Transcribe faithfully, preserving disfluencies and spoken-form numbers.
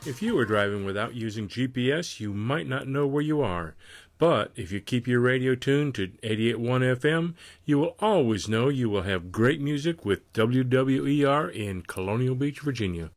If you are driving without using G P S, you might not know where you are. But if you keep your radio tuned to eighty-eight point one F M, you will always know you will have great music with W W E R in Colonial Beach, Virginia.